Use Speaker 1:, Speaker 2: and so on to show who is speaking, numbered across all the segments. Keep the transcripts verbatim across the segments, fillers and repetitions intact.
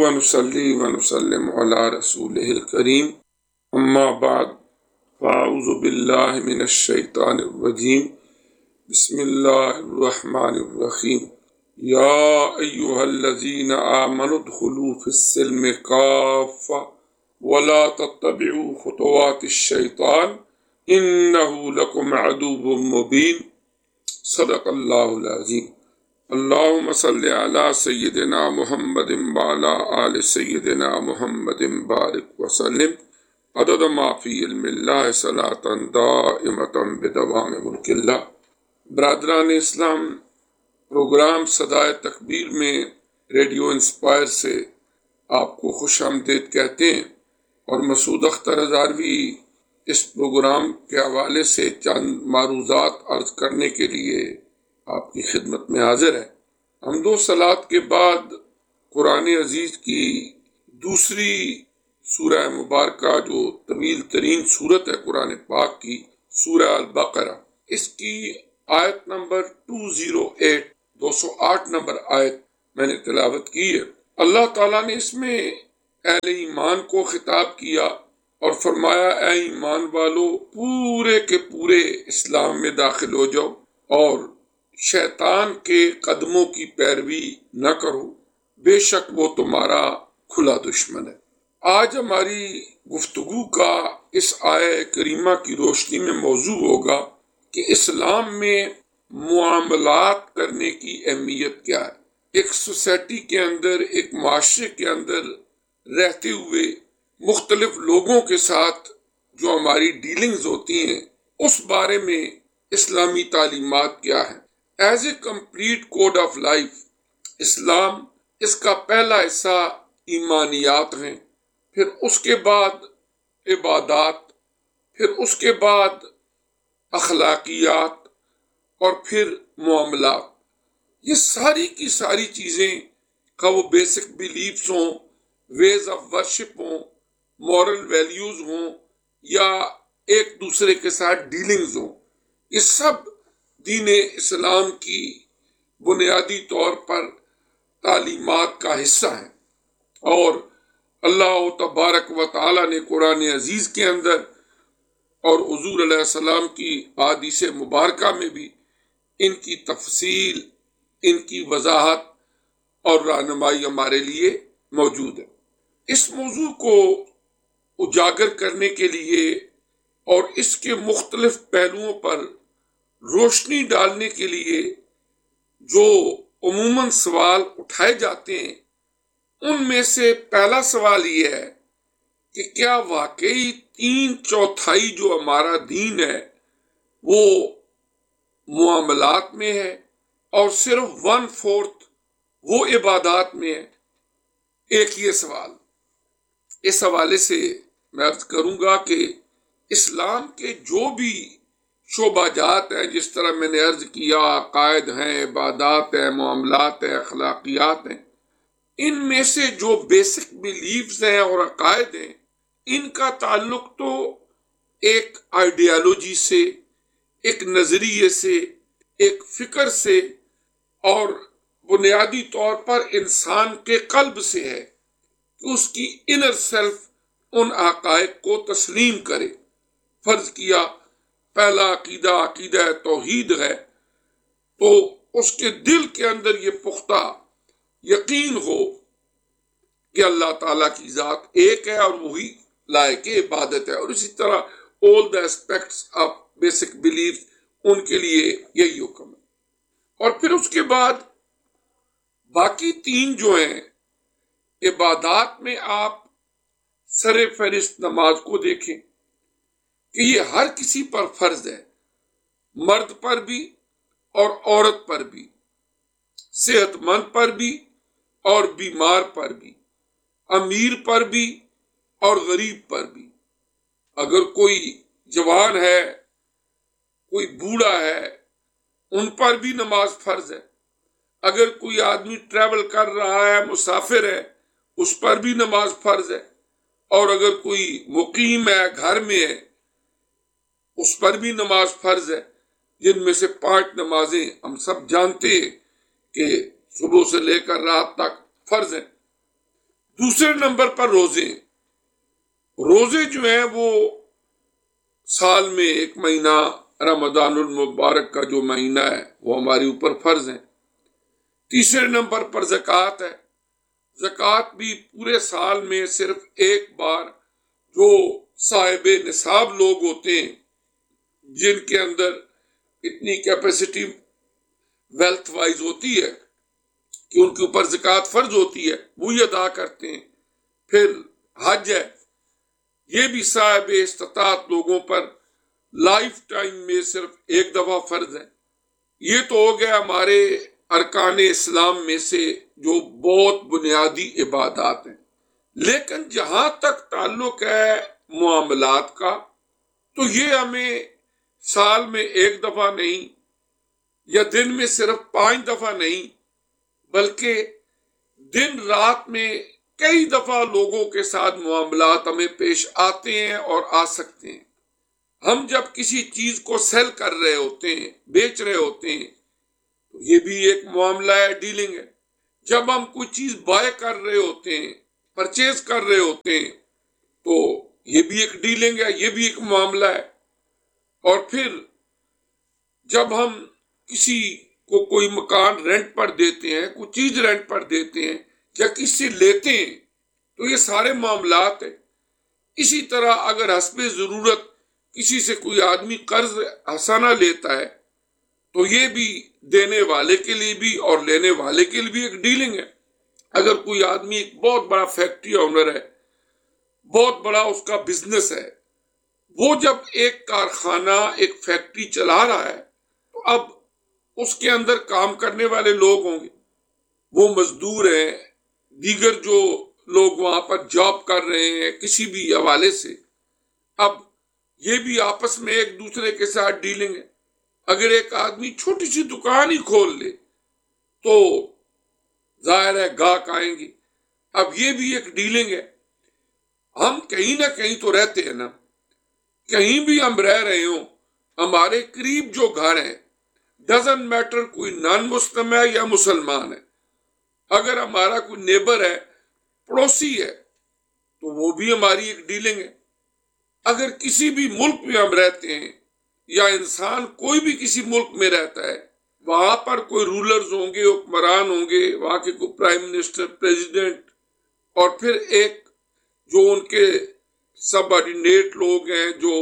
Speaker 1: ونصلي ونسلم على رسوله الكريم اما بعد فاعوذ بالله من الشيطان الرجيم بسم الله الرحمن الرحيم يا أيها الذين آمنوا ادخلوا في السلم كافة ولا تتبعوا خطوات الشيطان إنه لكم عدو مبين صدق الله العظيم اللهم صل على سيدنا محمد وعلى آل سيدنا محمد بارك وسلم عدد ما في علم الله صلاة دائمة بدوام ملك الله۔ برادران اسلام، پروگرام صدائے تکبیر میں ریڈیو انسپائر سے آپ کو خوش آمدید کہتے ہیں، اور مسعود اختر ہزاروی اس پروگرام کے حوالے سے چند معروضات عرض کرنے کے لیے آپ کی خدمت میں حاضر ہے۔ حمد و صلات کے بعد قرآن عزیز کی دوسری سورہ مبارکہ جو طویل ترین سورت ہے قرآن پاک کی، سورہ البقرہ، اس کی آیت نمبر دو سو آٹھ دو سو آٹھ نمبر آیت میں نے تلاوت کی ہے۔ اللہ تعالیٰ نے اس میں اہل ایمان کو خطاب کیا اور فرمایا، اے ایمان والو، پورے کے پورے اسلام میں داخل ہو جاؤ اور شیطان کے قدموں کی پیروی نہ کرو، بے شک وہ تمہارا کھلا دشمن ہے۔ آج ہماری گفتگو کا اس آیہ کریمہ کی روشنی میں موضوع ہوگا کہ اسلام میں معاملات کرنے کی اہمیت کیا ہے۔ ایک سوسائٹی کے اندر، ایک معاشرے کے اندر رہتے ہوئے مختلف لوگوں کے ساتھ جو ہماری ڈیلنگز ہوتی ہیں، اس بارے میں اسلامی تعلیمات کیا ہیں۔ As a complete code of life, اسلام، اس کا پہلا حصہ ایمانیات ہیں، پھر اس کے بعد عبادات، پھر اس کے بعد اخلاقیات، اور پھر معاملات۔ یہ ساری کی ساری چیزیں کا وہ بیسک بیلیفز ہوں، ویز آف ورشپ ہوں، مورل ویلیوز ہوں، یا ایک دوسرے کے ساتھ ڈیلنگز ہوں، یہ سب دین اسلام کی بنیادی طور پر تعلیمات کا حصہ ہیں۔ اور اللہ تبارک و تعالی نے قرآن عزیز کے اندر اور حضور علیہ السلام کی احادیث مبارکہ میں بھی ان کی تفصیل، ان کی وضاحت اور رہنمائی ہمارے لیے موجود ہے۔ اس موضوع کو اجاگر کرنے کے لیے اور اس کے مختلف پہلوؤں پر روشنی ڈالنے کے لیے جو عموماً سوال اٹھائے جاتے ہیں، ان میں سے پہلا سوال یہ ہے کہ کیا واقعی تین چوتھائی جو ہمارا دین ہے وہ معاملات میں ہے اور صرف ون فورتھ وہ عبادات میں ہے؟ ایک یہ سوال۔ اس حوالے سے میں عرض کروں گا کہ اسلام کے جو بھی شعبہ جات ہیں، جس طرح میں نے عرض کیا، عقائد ہیں، عبادات ہیں، معاملات ہیں، اخلاقیات ہیں، ان میں سے جو بیسک بیلیفز ہیں اور عقائد ہیں، ان کا تعلق تو ایک آئیڈیالوجی سے، ایک نظریے سے، ایک فکر سے، اور بنیادی طور پر انسان کے قلب سے ہے کہ اس کی انر سیلف ان حقائق کو تسلیم کرے۔ فرض کیا پہلا عقیدہ عقیدہ توحید ہے، تو اس کے دل کے اندر یہ پختہ یقین ہو کہ اللہ تعالیٰ کی ذات ایک ہے اور وہی لائق عبادت ہے، اور اسی طرح all the aspects of basic beliefs، ان کے لیے یہی حکم ہے۔ اور پھر اس کے بعد باقی تین جو ہیں عبادات میں، آپ سر فہرست نماز کو دیکھیں کہ یہ ہر کسی پر فرض ہے، مرد پر بھی اور عورت پر بھی، صحت مند پر بھی اور بیمار پر بھی، امیر پر بھی اور غریب پر بھی۔ اگر کوئی جوان ہے، کوئی بوڑھا ہے، ان پر بھی نماز فرض ہے۔ اگر کوئی آدمی ٹریول کر رہا ہے، مسافر ہے، اس پر بھی نماز فرض ہے۔ اور اگر کوئی مقیم ہے، گھر میں ہے، اس پر بھی نماز فرض ہے، جن میں سے پانچ نمازیں ہم سب جانتے ہیں کہ صبح سے لے کر رات تک فرض ہیں۔ دوسرے نمبر پر روزے روزے جو ہیں وہ سال میں ایک مہینہ رمضان المبارک کا جو مہینہ ہے وہ ہمارے اوپر فرض ہے۔ تیسرے نمبر پر زکوٰۃ ہے۔ زکوٰۃ بھی پورے سال میں صرف ایک بار جو صاحب نصاب لوگ ہوتے ہیں، جن کے اندر اتنی کیپیسٹی ویلتھ وائز ہوتی ہے کہ ان کے اوپر زکوٰۃ فرض ہوتی ہے، وہی ادا کرتے ہیں۔ پھر حج ہے، یہ بھی صاحب استطاعت لوگوں پر لائف ٹائم میں صرف ایک دفعہ فرض ہے۔ یہ تو ہو گیا ہمارے ارکان اسلام میں سے جو بہت بنیادی عبادات ہیں۔ لیکن جہاں تک تعلق ہے معاملات کا، تو یہ ہمیں سال میں ایک دفعہ نہیں یا دن میں صرف پانچ دفعہ نہیں، بلکہ دن رات میں کئی دفعہ لوگوں کے ساتھ معاملات ہمیں پیش آتے ہیں اور آ سکتے ہیں۔ ہم جب کسی چیز کو سیل کر رہے ہوتے ہیں، بیچ رہے ہوتے ہیں، تو یہ بھی ایک معاملہ ہے، ڈیلنگ ہے۔ جب ہم کوئی چیز بائے کر رہے ہوتے ہیں، پرچیز کر رہے ہوتے ہیں، تو یہ بھی ایک ڈیلنگ ہے، یہ بھی ایک معاملہ ہے۔ اور پھر جب ہم کسی کو کوئی مکان رینٹ پر دیتے ہیں، کوئی چیز رینٹ پر دیتے ہیں یا کسی سے لیتے ہیں، تو یہ سارے معاملات ہیں۔ اسی طرح اگر حسب ضرورت کسی سے کوئی آدمی قرض حسنہ لیتا ہے، تو یہ بھی دینے والے کے لیے بھی اور لینے والے کے لیے بھی ایک ڈیلنگ ہے۔ اگر کوئی آدمی ایک بہت بڑا فیکٹری اونر ہے، بہت بڑا اس کا بزنس ہے، وہ جب ایک کارخانہ ایک فیکٹری چلا رہا ہے، تو اب اس کے اندر کام کرنے والے لوگ ہوں گے، وہ مزدور ہیں، دیگر جو لوگ وہاں پر جاب کر رہے ہیں کسی بھی حوالے سے، اب یہ بھی آپس میں ایک دوسرے کے ساتھ ڈیلنگ ہے۔ اگر ایک آدمی چھوٹی سی دکان ہی کھول لے تو ظاہر ہے گاہک آئیں گے، اب یہ بھی ایک ڈیلنگ ہے۔ ہم کہیں نہ کہیں تو رہتے ہیں نا، کہیں بھی ہم رہ رہے ہوں، ہمارے قریب جو گھر ہیں، ڈزنٹ میٹر کوئی نان مسلم ہے یا مسلمان ہے، اگر ہمارا کوئی نیبر ہے، پڑوسی ہے، تو وہ بھی ہماری ایک ڈیلنگ ہے۔ اگر کسی بھی ملک میں ہم رہتے ہیں یا انسان کوئی بھی کسی ملک میں رہتا ہے، وہاں پر کوئی رولرز ہوں گے، حکمران ہوں گے، وہاں کے کوئی پرائم منسٹر، پریزیڈنٹ، اور پھر ایک جو ان کے سب آرڈینیٹ لوگ ہیں، جو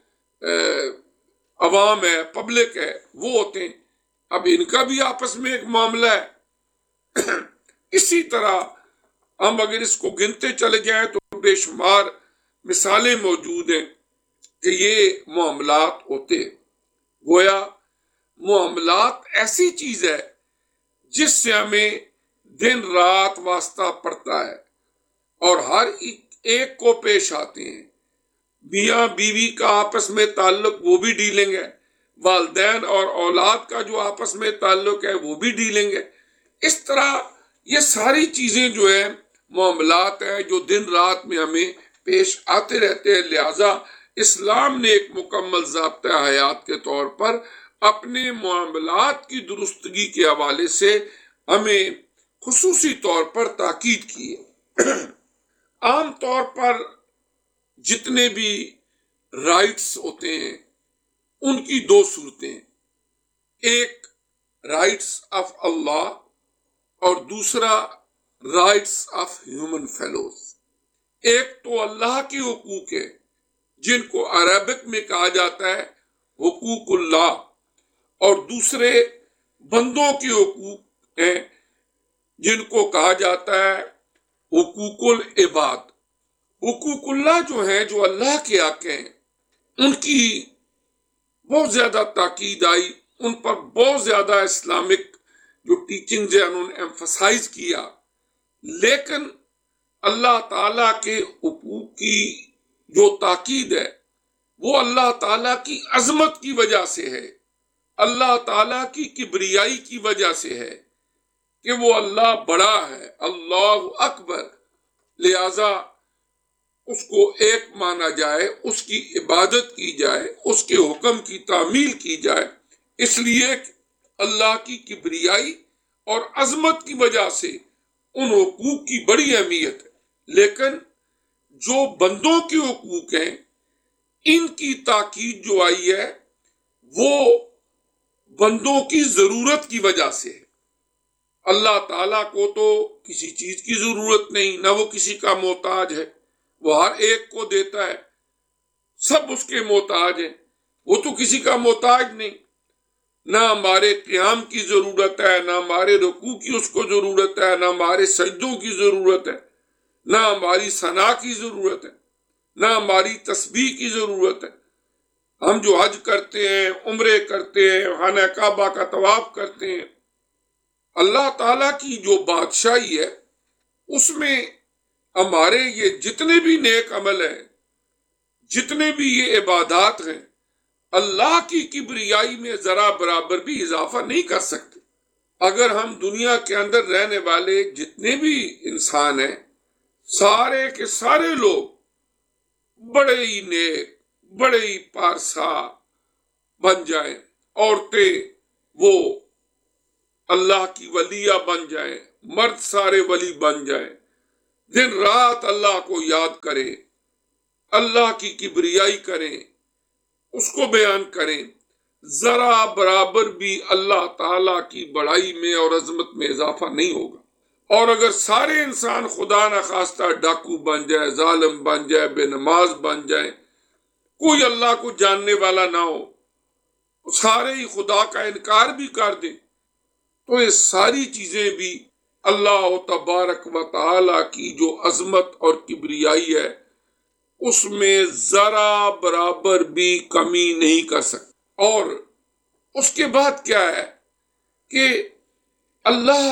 Speaker 1: عوام ہے، پبلک ہے، وہ ہوتے ہیں۔ اب ان کا بھی آپس میں ایک معاملہ ہے۔ اسی طرح ہم اگر اس کو گنتے چلے جائیں تو بے شمار مثالیں موجود ہیں کہ یہ معاملات ہوتے ہیں۔ گویا معاملات ایسی چیز ہے جس سے ہمیں دن رات واسطہ پڑتا ہے اور ہر ایک کو پیش آتے ہیں۔ میاں بیوی کا آپس میں تعلق وہ بھی ڈیلنگ ہے، والدین اور اولاد کا جو آپس میں تعلق ہے وہ بھی ڈیلنگ ہے۔ اس طرح یہ ساری چیزیں جو ہیں معاملات ہیں جو دن رات میں ہمیں پیش آتے رہتے ہیں۔ لہذا اسلام نے ایک مکمل ضابطہ حیات کے طور پر اپنے معاملات کی درستگی کے حوالے سے ہمیں خصوصی طور پر تاکید کی ہے۔ عام طور پر جتنے بھی رائٹس ہوتے ہیں ان کی دو صورتیں، ایک رائٹس آف اللہ اور دوسرا رائٹس آف ہیومن فیلوز۔ ایک تو اللہ کے حقوق ہے جن کو عربک میں کہا جاتا ہے حقوق اللہ، اور دوسرے بندوں کے حقوق ہیں جن کو کہا جاتا ہے حقوق العباد۔ حقوق اللہ جو ہیں، جو اللہ کے حق ہیں، ان کی بہت زیادہ تاکید آئی، ان پر بہت زیادہ اسلامک جو ٹیچنگز ہیں انہوں نے ایمفسائز کیا۔ لیکن اللہ تعالیٰ کے حقوق کی جو تاکید ہے وہ اللہ تعالیٰ کی عظمت کی وجہ سے ہے، اللہ تعالیٰ کی کبریائی کی وجہ سے ہے کہ وہ اللہ بڑا ہے، اللہ اکبر، لہذا اس کو ایک مانا جائے، اس کی عبادت کی جائے، اس کے حکم کی تعمیل کی جائے، اس لیے اللہ کی کبریائی اور عظمت کی وجہ سے ان حقوق کی بڑی اہمیت ہے۔ لیکن جو بندوں کے حقوق ہیں ان کی تاکید جو آئی ہے وہ بندوں کی ضرورت کی وجہ سے ہے۔ اللہ تعالیٰ کو تو کسی چیز کی ضرورت نہیں، نہ وہ کسی کا محتاج ہے، وہ ہر ایک کو دیتا ہے، سب اس کے محتاج ہیں، وہ تو کسی کا محتاج نہیں۔ نہ ہمارے قیام کی ضرورت ہے، نہ ہمارے رکوع کی اس کو ضرورت ہے، نہ ہمارے سجدوں کی ضرورت ہے، نہ ہماری ثنا کی ضرورت ہے، نہ ہماری تسبیح کی ضرورت ہے۔ ہم جو حج کرتے ہیں، عمرے کرتے ہیں، خانہ کعبہ کا طواف کرتے ہیں، اللہ تعالیٰ کی جو بادشاہی ہے اس میں ہمارے یہ جتنے بھی نیک عمل ہیں، جتنے بھی یہ عبادات ہیں، اللہ کی کبریائی میں ذرا برابر بھی اضافہ نہیں کر سکتے۔ اگر ہم دنیا کے اندر رہنے والے جتنے بھی انسان ہیں، سارے کے سارے لوگ بڑے ہی نیک، بڑے ہی پارسا بن جائیں، عورتیں وہ اللہ کی ولیہ بن جائیں، مرد سارے ولی بن جائیں، دن رات اللہ کو یاد کریں، اللہ کی کبریائی کریں، اس کو بیان کریں، ذرا برابر بھی اللہ تعالیٰ کی بڑائی میں اور عظمت میں اضافہ نہیں ہوگا۔ اور اگر سارے انسان خدا نخواستہ ڈاکو بن جائے، ظالم بن جائے، بے نماز بن جائے، کوئی اللہ کو جاننے والا نہ ہو، سارے ہی خدا کا انکار بھی کر دیں، تو یہ ساری چیزیں بھی اللہ تبارک و تعالی کی جو عظمت اور کبریائی ہے اس میں ذرا برابر بھی کمی نہیں کر سکتے۔ اور اس کے بعد کیا ہے کہ اللہ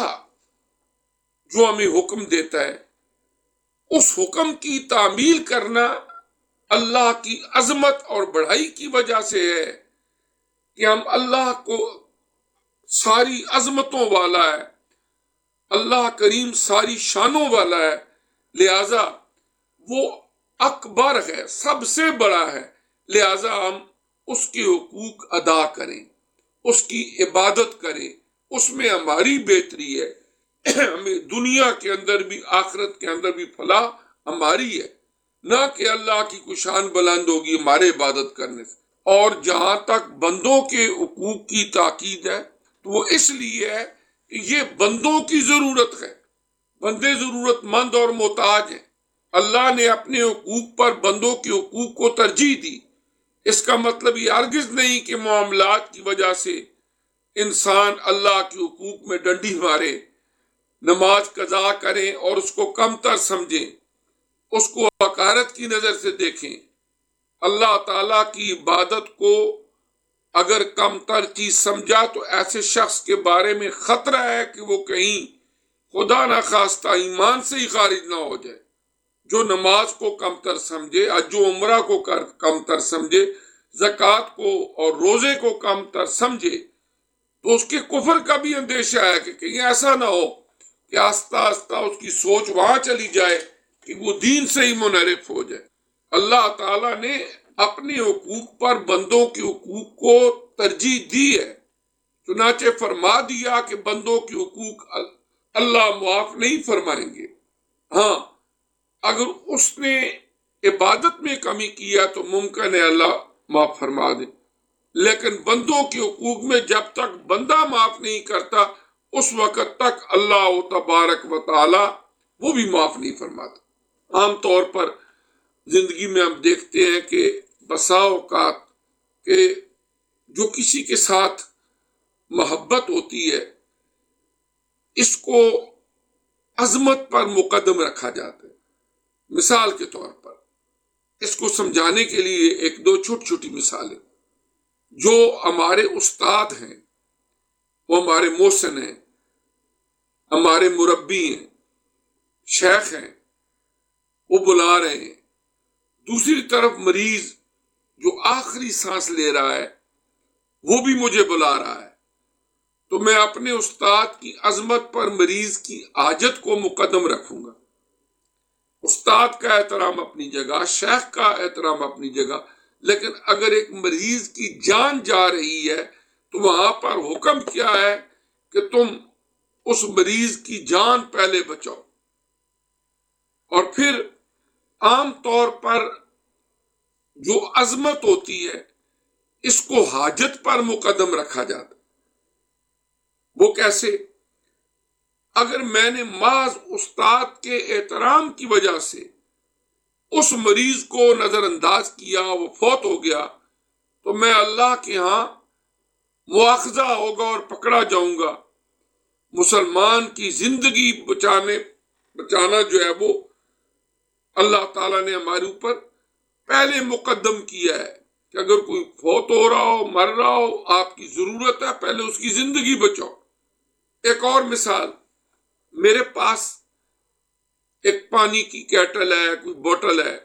Speaker 1: جو ہمیں حکم دیتا ہے اس حکم کی تعمیل کرنا اللہ کی عظمت اور بڑائی کی وجہ سے ہے کہ ہم اللہ کو ساری عظمتوں والا ہے، اللہ کریم ساری شانوں والا ہے، لہذا وہ اکبر ہے، سب سے بڑا ہے، لہذا ہم اس کے حقوق ادا کریں، اس کی عبادت کریں، اس میں ہماری بہتری ہے، ہمیں دنیا کے اندر بھی آخرت کے اندر بھی فلاح ہماری ہے، نہ کہ اللہ کی کوئی شان بلند ہوگی ہمارے عبادت کرنے سے۔ اور جہاں تک بندوں کے حقوق کی تاکید ہے تو وہ اس لیے ہے کہ یہ بندوں کی ضرورت ہے، بندے ضرورت مند اور محتاج ہیں۔ اللہ نے اپنے حقوق پر بندوں کے حقوق کو ترجیح دی۔ اس کا مطلب یہ ہرگز نہیں کہ معاملات کی وجہ سے انسان اللہ کے حقوق میں ڈنڈی مارے، نماز قضا کریں اور اس کو کم تر سمجھیں، اس کو حقارت کی نظر سے دیکھیں۔ اللہ تعالیٰ کی عبادت کو اگر کم تر چیز سمجھا تو ایسے شخص کے بارے میں خطرہ ہے کہ وہ کہیں خدا نخواستہ ایمان سے ہی خارج نہ ہو جائے۔ جو نماز کو کم تر سمجھے، جو عمرہ کو کم تر سمجھے، زکوٰۃ کو اور روزے کو کم تر سمجھے، تو اس کے کفر کا بھی اندیشہ ہے کہ کہیں ایسا نہ ہو کہ آہستہ آہستہ اس کی سوچ وہاں چلی جائے کہ وہ دین سے ہی منحرف ہو جائے۔ اللہ تعالیٰ نے اپنے حقوق پر بندوں کے حقوق کو ترجیح دی ہے، چنانچہ فرما دیا کہ بندوں کے حقوق اللہ معاف نہیں فرمائیں گے۔ ہاں، اگر اس نے عبادت میں کمی کیا تو ممکن ہے اللہ معاف فرما دے، لیکن بندوں کے حقوق میں جب تک بندہ معاف نہیں کرتا اس وقت تک اللہ تبارک و تعالی وہ بھی معاف نہیں فرماتا۔ عام طور پر زندگی میں ہم دیکھتے ہیں کہ بسا اوقات کہ جو کسی کے ساتھ محبت ہوتی ہے اس کو عظمت پر مقدم رکھا جاتا ہے۔ مثال کے طور پر اس کو سمجھانے کے لیے ایک دو چھوٹی چھوٹی مثالیں، جو ہمارے استاد ہیں، وہ ہمارے محسن ہیں، ہمارے مربی ہیں، شیخ ہیں، وہ بلا رہے ہیں، دوسری طرف مریض جو آخری سانس لے رہا ہے وہ بھی مجھے بلا رہا ہے، تو میں اپنے استاد کی عظمت پر مریض کی حاجت کو مقدم رکھوں گا۔ استاد کا احترام اپنی جگہ، شیخ کا احترام اپنی جگہ، لیکن اگر ایک مریض کی جان جا رہی ہے تو وہاں پر حکم کیا ہے کہ تم اس مریض کی جان پہلے بچاؤ۔ اور پھر عام طور پر جو عظمت ہوتی ہے اس کو حاجت پر مقدم رکھا جاتا. وہ کیسے؟ اگر میں نے محض استاد کے احترام کی وجہ سے اس مریض کو نظر انداز کیا، وہ فوت ہو گیا، تو میں اللہ کے ہاں مواخذہ ہوگا اور پکڑا جاؤں گا. مسلمان کی زندگی بچانے بچانا جو ہے وہ اللہ تعالیٰ نے ہمارے اوپر پہلے مقدم کیا ہے کہ اگر کوئی فوت ہو رہا ہو، مر رہا ہو، آپ کی ضرورت ہے، پہلے اس کی زندگی بچاؤ. ایک اور مثال، میرے پاس ایک پانی کی کیٹل ہے، کوئی بوٹل ہے،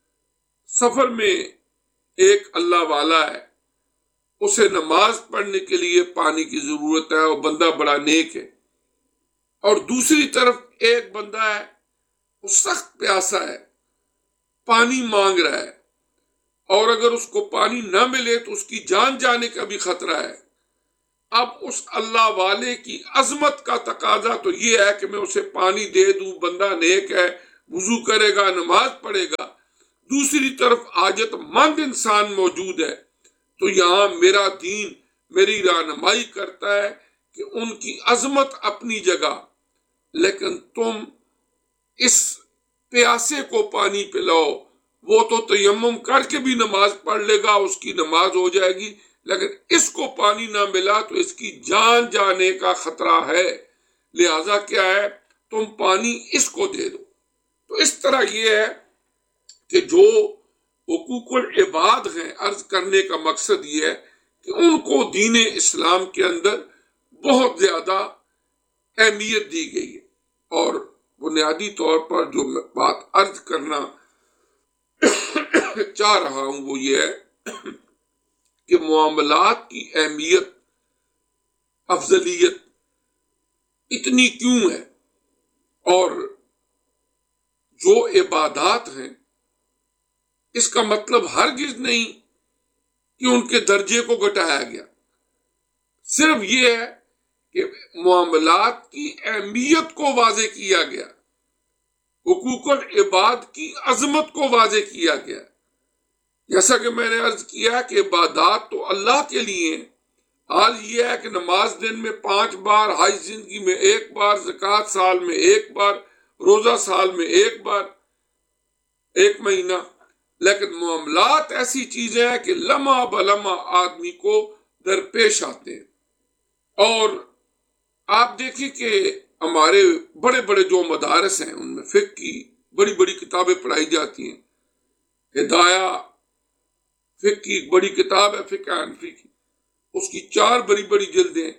Speaker 1: سفر میں ایک اللہ والا ہے، اسے نماز پڑھنے کے لیے پانی کی ضرورت ہے، وہ بندہ بڑا نیک ہے. اور دوسری طرف ایک بندہ ہے، وہ سخت پیاسا ہے، پانی مانگ رہا ہے، اور اگر اس کو پانی نہ ملے تو اس کی جان جانے کا بھی خطرہ ہے. اب اس اللہ والے کی عظمت کا تقاضا تو یہ ہے کہ میں اسے پانی دے دوں، بندہ نیک ہے، وضو کرے گا، نماز پڑھے گا. دوسری طرف حاجت مند انسان موجود ہے، تو یہاں میرا دین میری رہنمائی کرتا ہے کہ ان کی عظمت اپنی جگہ، لیکن تم اس پیاسے کو پانی پلاؤ. وہ تو تیمم کر کے بھی نماز پڑھ لے گا، اس کی نماز ہو جائے گی، لیکن اس کو پانی نہ ملا تو اس کی جان جانے کا خطرہ ہے. لہذا کیا ہے، تم پانی اس کو دے دو. تو اس طرح یہ ہے کہ جو حقوق العباد ہیں، عرض کرنے کا مقصد یہ ہے کہ ان کو دین اسلام کے اندر بہت زیادہ اہمیت دی گئی ہے. اور بنیادی طور پر جو میں بات عرض کرنا چاہ رہا ہوں وہ یہ ہے کہ معاملات کی اہمیت، افضلیت اتنی کیوں ہے، اور جو عبادات ہیں اس کا مطلب ہرگز نہیں کہ ان کے درجے کو گھٹایا گیا. صرف یہ ہے کہ معاملات کی اہمیت کو واضح کیا گیا، حقوق العباد کی عظمت کو واضح کیا گیا. جیسا کہ میں نے عرض کیا کہ عبادات تو اللہ کے لیے ہیں. حال یہ ہے کہ نماز دن میں پانچ بار، حج زندگی میں ایک بار، زکوٰۃ سال میں ایک بار، روزہ سال میں ایک بار، ایک مہینہ. لیکن معاملات ایسی چیزیں ہیں کہ لمحہ بلمحہ آدمی کو درپیش آتے ہیں. اور آپ دیکھیں کہ ہمارے بڑے بڑے جو مدارس ہیں ان میں فقہ کی بڑی بڑی کتابیں پڑھائی جاتی ہیں. ہدایہ فقہ کی ایک بڑی کتاب ہے، فقہ حنفی کی، اس کی چار بڑی بڑی جلدیں،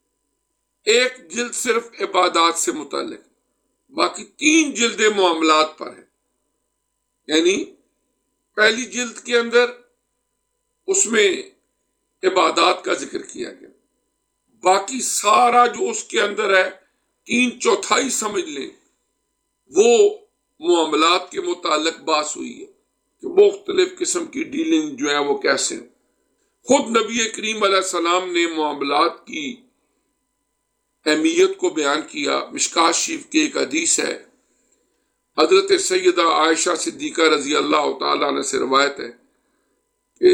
Speaker 1: ایک جلد صرف عبادات سے متعلق، باقی تین جلدیں معاملات پر ہیں. یعنی پہلی جلد کے اندر اس میں عبادات کا ذکر کیا گیا، باقی سارا جو اس کے اندر ہے، تین چوتھائی سمجھ لیں، وہ معاملات کے متعلق بات ہوئی ہے کہ مختلف قسم کی ڈیلنگ جو ہے وہ کیسے ہیں. خود نبی کریم علیہ السلام نے معاملات کی اہمیت کو بیان کیا. مشکوٰۃ شریف کی ایک حدیث ہے، حضرت سیدہ عائشہ صدیقہ رضی اللہ تعالیٰ عنہ سے روایت ہے کہ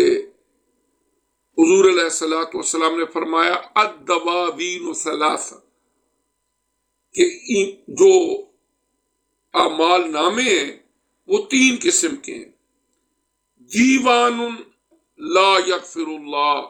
Speaker 1: حضور علیہ الصلوۃ والسلام نے فرمایا الدواوین ثلاث، کہ جو اعمال نامے ہیں وہ تین قسم کے ہیں. دیوان لا یغفر اللہ،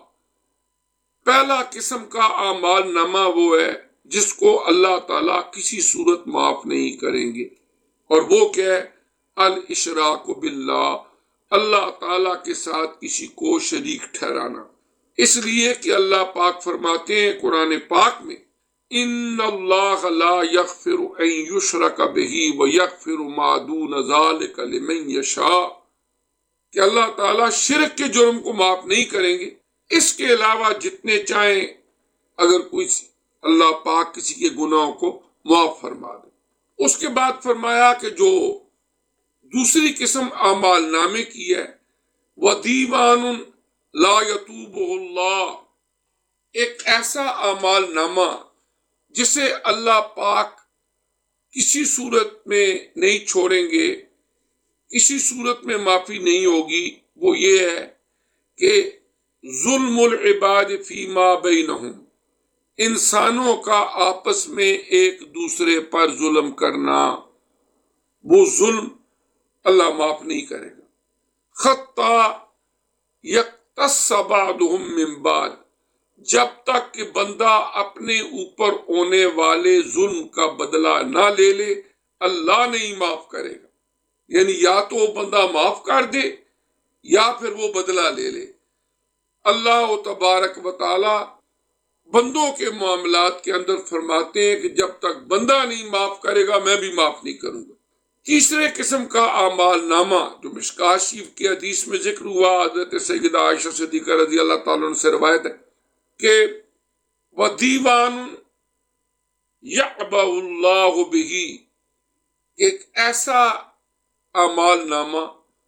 Speaker 1: پہلا قسم کا اعمال نامہ وہ ہے جس کو اللہ تعالیٰ کسی صورت معاف نہیں کریں گے، اور وہ کیا ہے؟ الاشراک باللہ، اللہ تعالیٰ کے ساتھ کسی کو شریک ٹھہرانا. اس لیے کہ اللہ پاک فرماتے ہیں قرآن پاک میں، ان اللہ لا یغفر ان یشرک بہ ویغفر ما دون ذلک لمن یشاء، کہ اللہ تعالیٰ شرک کے جرم کو معاف نہیں کریں گے، اس کے علاوہ جتنے چاہیں اگر کوئی اللہ پاک کسی کے گناہوں کو معاف فرما دے. اس کے بعد فرمایا کہ جو دوسری قسم اعمال نامے کی ہے، وَدِیوَانٌ لَا يَتُوبُهُ اللَّهُ، ایک ایسا اعمال نامہ جسے اللہ پاک کسی صورت میں نہیں چھوڑیں گے، کسی صورت میں معافی نہیں ہوگی، وہ یہ ہے کہ ظلم العباد فیما بینہم، انسانوں کا آپس میں ایک دوسرے پر ظلم کرنا، وہ ظلم اللہ معاف نہیں کرے گا۔ خطا یکتص بعضہم من بعض، جب تک کہ بندہ اپنے اوپر ہونے والے ظلم کا بدلہ نہ لے لے، اللہ نہیں معاف کرے گا۔ یعنی یا تو وہ بندہ معاف کر دے یا پھر وہ بدلہ لے لے۔ اللہ تبارک و تعالی بندوں کے معاملات کے اندر فرماتے ہیں کہ جب تک بندہ نہیں معاف کرے گا میں بھی معاف نہیں کروں گا۔ تیسرے قسم کا اعمال نامہ جو مشکوٰۃ شریف کی حدیث میں ذکر ہوا، حضرت سیدہ عائشہ صدیقہ رضی اللہ تعالیٰ عنہ سے روایت ہے کہ وَدِیوَانٌ یَعْبَأُ اللَّهُ بِهِ، ایک ایسا اعمال نامہ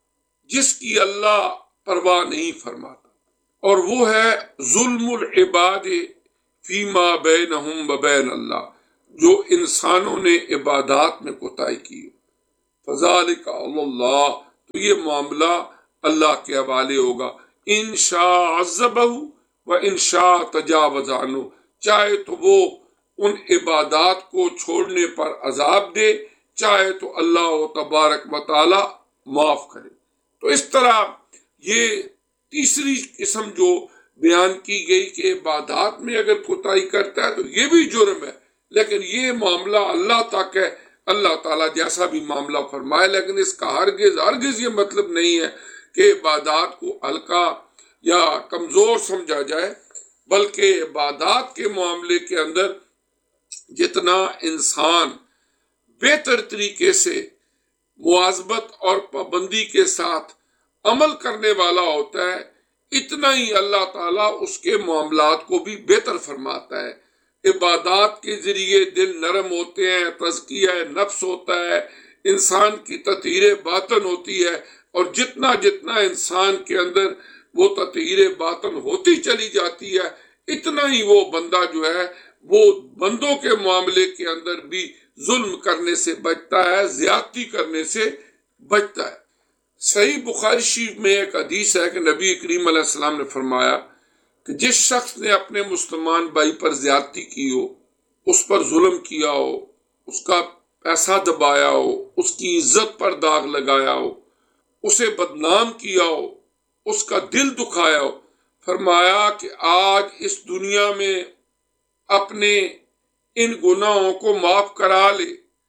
Speaker 1: جس کی اللہ پرواہ نہیں فرماتا، اور وہ ہے ظلم العباد فیما بینہم و بین اللہ، جو انسانوں نے عبادات میں کوتاہی کی۔ فذالک علی اللہ، تو یہ معاملہ اللہ کے حوالے ہوگا۔ ان شاء عذبہ و ان شاء تجاوز عنہ، چاہے تو وہ ان عبادات کو چھوڑنے پر عذاب دے، چاہے تو اللہ تبارک و تعالی معاف کرے۔ تو اس طرح یہ تیسری قسم جو بیان کی گئی کہ عبادات میں اگر کوتاہی کرتا ہے تو یہ بھی جرم ہے، لیکن یہ معاملہ اللہ تک ہے، اللہ تعالیٰ جیسا بھی معاملہ فرمائے، لیکن اس کا ہرگز ہرگز یہ مطلب نہیں ہے کہ عبادات کو ہلکا یا کمزور سمجھا جائے، بلکہ عبادات کے معاملے کے اندر جتنا انسان بہتر طریقے سے مواظبت اور پابندی کے ساتھ عمل کرنے والا ہوتا ہے، اتنا ہی اللہ تعالیٰ اس کے معاملات کو بھی بہتر فرماتا ہے۔ عبادات کے ذریعے دل نرم ہوتے ہیں، تزکیہ نفس ہوتا ہے، انسان کی تطہیر باطن ہوتی ہے، اور جتنا جتنا انسان کے اندر وہ تطہیر باطن ہوتی چلی جاتی ہے، اتنا ہی وہ بندہ جو ہے وہ بندوں کے معاملے کے اندر بھی ظلم کرنے سے بچتا ہے، زیادتی کرنے سے بچتا ہے۔ صحیح بخاری شریف میں ایک حدیث ہے کہ نبی کریم علیہ السلام نے فرمایا کہ جس شخص نے اپنے مسلمان بھائی پر زیادتی کی ہو، اس پر ظلم کیا ہو، اس کا پیسہ دبایا ہو، اس کی عزت پر داغ لگایا ہو، اسے بدنام کیا ہو، اس کا دل دکھایا ہو، فرمایا کہ آج اس دنیا میں اپنے ان گناہوں کو معاف کرا لے،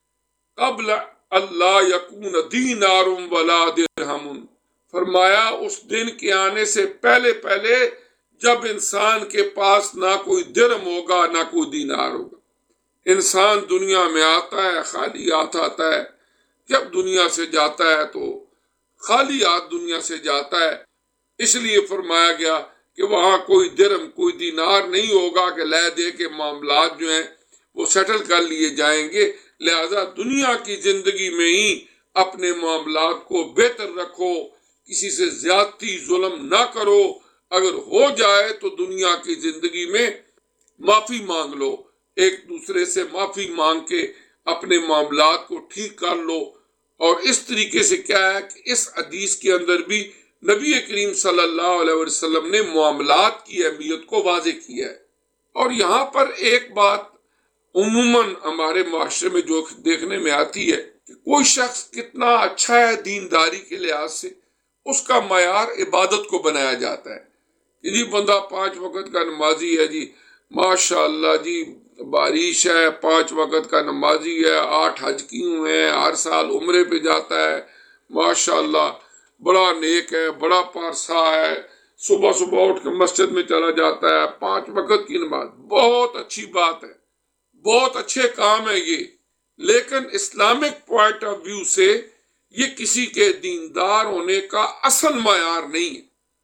Speaker 1: قبل اللہ یکون دینار ولا درہم، فرمایا اس دن کے آنے سے پہلے پہلے جب انسان کے پاس نہ کوئی درہم ہوگا نہ کوئی دینار ہوگا۔ انسان دنیا میں آتا ہے، خالی ہاتھ آتا ہے، جب دنیا سے جاتا ہے تو خالی ہاتھ دنیا سے جاتا ہے، اس لیے فرمایا گیا کہ وہاں کوئی درہم کوئی دینار نہیں ہوگا کہ لے دے کے معاملات جو ہیں وہ سیٹل کر لیے جائیں گے۔ لہذا دنیا کی زندگی میں ہی اپنے معاملات کو بہتر رکھو، کسی سے زیادتی ظلم نہ کرو، اگر ہو جائے تو دنیا کی زندگی میں معافی مانگ لو، ایک دوسرے سے معافی مانگ کے اپنے معاملات کو ٹھیک کر لو۔ اور اس طریقے سے کیا ہے کہ اس حدیث کے اندر بھی نبی کریم صلی اللہ علیہ وسلم نے معاملات کی اہمیت کو واضح کیا ہے۔ اور یہاں پر ایک بات عموماً ہمارے معاشرے میں جو دیکھنے میں آتی ہے کہ کوئی شخص کتنا اچھا ہے دینداری کے لحاظ سے، اس کا معیار عبادت کو بنایا جاتا ہے کہ جی بندہ پانچ وقت کا نمازی ہے، جی ماشاء اللہ جی بارش ہے، پانچ وقت کا نمازی ہے، آٹھ حج کی ہوئے ہیں، ہر سال عمرے پہ جاتا ہے، ماشاء اللہ بڑا نیک ہے، بڑا پارسا ہے، صبح صبح اٹھ کے مسجد میں چلا جاتا ہے، پانچ وقت کی نماز، بہت اچھی بات ہے، بہت اچھے کام ہے یہ، لیکن اسلامک پوائنٹ آف ویو سے یہ کسی کے دیندار ہونے کا اصل معیار نہیں ہے۔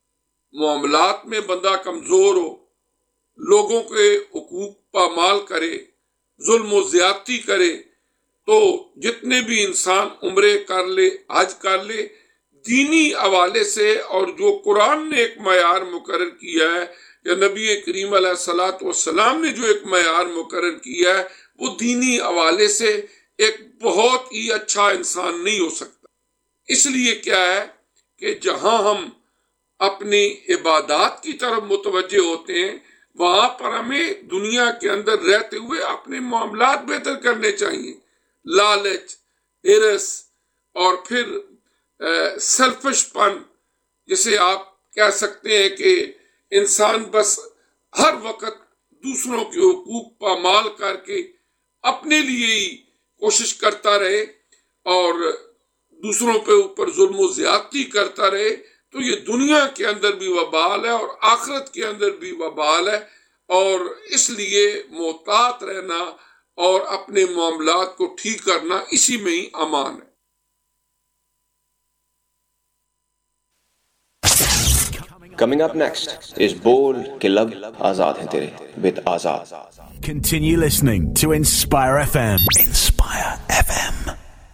Speaker 1: معاملات میں بندہ کمزور ہو، لوگوں کے حقوق پامال کرے، ظلم و زیادتی کرے، تو جتنے بھی انسان عمرے کر لے، حج کر لے، دینی حوالے سے اور جو قرآن نے ایک معیار مقرر کیا ہے یا نبی کریم علیہ الصلوۃ والسلام نے جو ایک معیار مقرر کیا ہے وہ دینی حوالے سے एक बहुत ही अच्छा इंसान नहीं हो सकता। इसलिए क्या है कि जहां हम अपनी इबादत की तरफ मुतवज्जे होते हैं, वहां पर हमें दुनिया के अंदर रहते हुए अपने मामलात बेहतर करने चाहिए। लालच, हिरस और फिर सेल्फिशपन, जिसे आप कह सकते हैं कि इंसान बस हर वक्त दूसरों के हुकूक पामाल करके अपने लिए ही कोशिश करता रहे और दूसरों पे ऊपर जुल्म व ज्यादती करता रहे, तो ये दुनिया के अंदर भी वबाल है और आखिरत के अंदर भी वबाल है। और इसलिए मोहतात रहना और अपने मामलात को ठीक करना, इसी में ही अमान है।
Speaker 2: Coming up next is Bol Ke Lab Azad Hain Tere with Azad.
Speaker 3: Continue listening to Inspire F M. Inspire F M.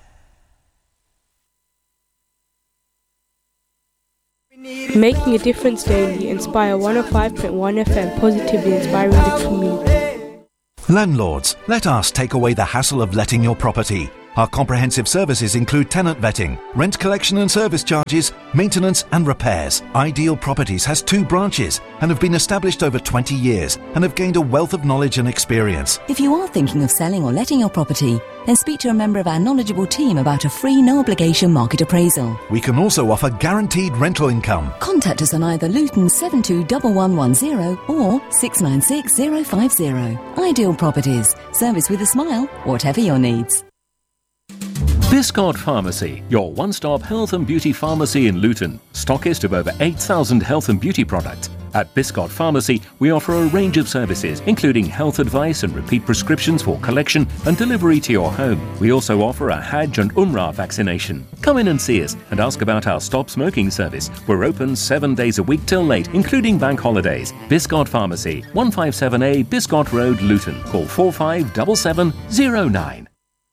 Speaker 4: Making a difference daily. Inspire one oh five point one F M, positively inspiring the community.
Speaker 3: Landlords, let us take away the hassle of letting your property. Our comprehensive services include tenant vetting, rent collection and service charges, maintenance and repairs. Ideal Properties has two branches and have been established over twenty years and have gained a wealth of knowledge and experience.
Speaker 5: If you are thinking of selling or letting your property, then speak to a member of our knowledgeable team about a free, no-obligation market appraisal.
Speaker 3: We can also offer guaranteed rental income.
Speaker 5: Contact us on either Luton seven two one one one zero or six nine six zero five zero. Ideal Properties. Service with a smile, whatever your needs.
Speaker 6: Biscott Pharmacy, your one-stop health and beauty pharmacy in Luton. Stockist of over eight thousand health and beauty products. At Biscott Pharmacy, we offer a range of services, including health advice and repeat prescriptions for collection and delivery to your home. We also offer a Hajj and Umrah vaccination. Come in and see us and ask about our Stop Smoking service. We're open seven days a week till late, including bank holidays. Biscott Pharmacy, one fifty-seven A Biscott Road, Luton. Call four five seven seven zero nine.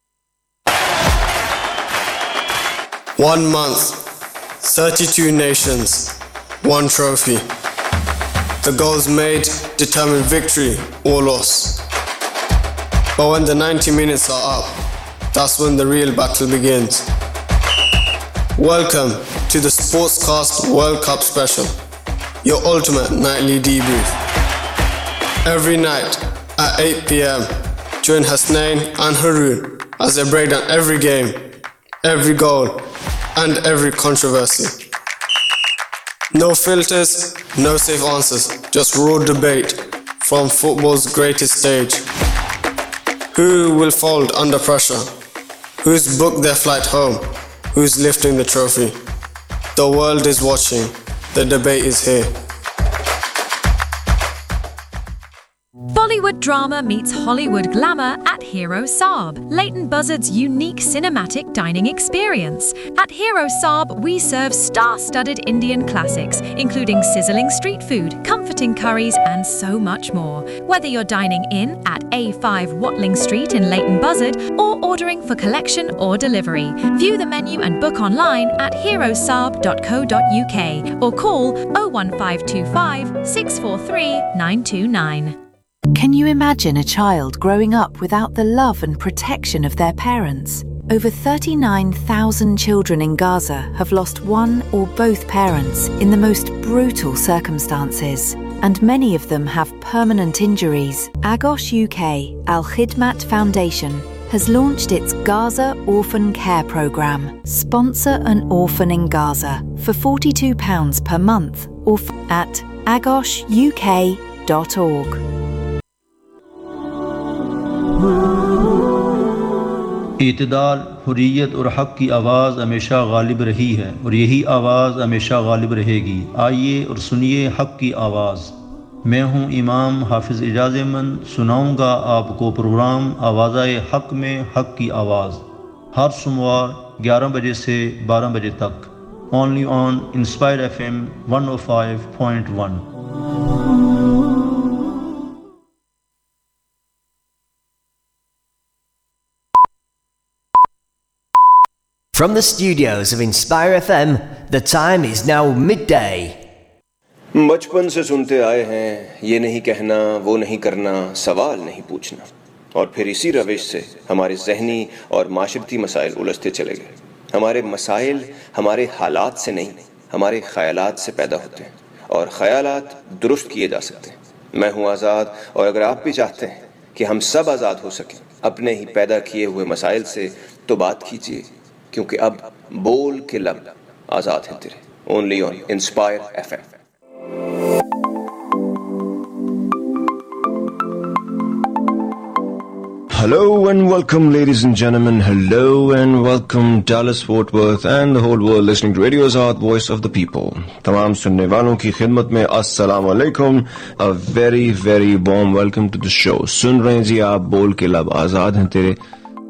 Speaker 7: One month, thirty-two nations, one trophy. The goals made determine victory or loss. But when the ninety minutes are up, that's when the real battle begins. Welcome to the Sportscast World Cup Special, your ultimate nightly debrief. Every night at eight p.m, join Hasnain and Haroon as they break down every game, every goal, and every controversy. No filters, no safe answers, just raw debate from football's greatest stage. Who will fold under pressure? Who's booked their flight home? Who's lifting the trophy? The world is watching. The debate is here.
Speaker 8: Bollywood drama meets Hollywood glamour at Hero Saab, Leighton Buzzard's unique cinematic dining experience. At Hero Saab, we serve star-studded Indian classics, including sizzling street food, comforting curries, and so much more. Whether you're dining in at A five Watling Street in Leighton Buzzard or ordering for collection or delivery, view the menu and book online at hero saab dot co dot uk or call oh one five two five, six four three, nine two nine.
Speaker 9: Can you imagine a child growing up without the love and protection of their parents? Over thirty-nine thousand children in Gaza have lost one or both parents in the most brutal circumstances, and many of them have permanent injuries. Agosh U K Al Khidmat Foundation has launched its Gaza Orphan Care Programme. Sponsor an orphan in Gaza for forty-two pounds per month or f- at agosh u k dot org.
Speaker 10: इत्दाल, Hurriyat और हक़ की आवाज़ हमेशा गालिब रही है और यही आवाज़ हमेशा गालिब रहेगी। आइए और सुनिए हक़ की आवाज़। मैं हूँ इमाम हाफिज़ इजाज़ अहमद, सुनाऊँगा आपको प्रोग्राम आवाज़ाए हक़ में हक़ की आवाज़, हर सोमवार ग्यारह बजे से बारह बजे तक, only on inspire F M one O five point one.
Speaker 11: From the studios of Inspire F M, the time is now midday.
Speaker 2: बचपन से सुनते आए हैं, ये नहीं कहना, वो नहीं करना, सवाल नहीं पूछना। اور پھر اسی روش سے ہمارے ذہنی اور معاشرتی مسائل الجھتے چلے گئے. ہمارے مسائل ہمارے حالات سے نہیں، ہمارے خیالات سے پیدا ہوتے ہیں، اور خیالات درست کیے جا سکتے ہیں. میں ہوں آزاد، اور اگر آپ بھی چاہتے ہیں کہ ہم سب آزاد ہو سکیں اپنے ہی پیدا کیے ہوئے مسائل سے، تو بات کیجیے، کیونکہ اب بول کے لب آزاد ہیں تیرے. Only on inspire F M.
Speaker 12: Hello and welcome, ladies and gentlemen. Hello and welcome, Dallas, Fort Worth and the whole world listening to Radio Azad, Voice of the People. تمام سننے والوں کی خدمت میں السلام علیکم. A very very warm welcome to the show. سن رہے ہیں جی آپ بول کے لب آزاد ہیں تیرے.